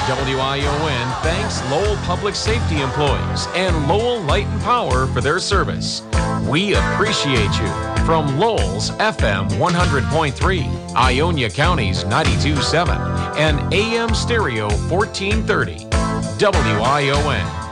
WION thanks Lowell Public Safety employees and Lowell Light and Power for their service. We appreciate you. From Lowell's FM 100.3, Ionia County's 92.7, and AM Stereo 1430. WION.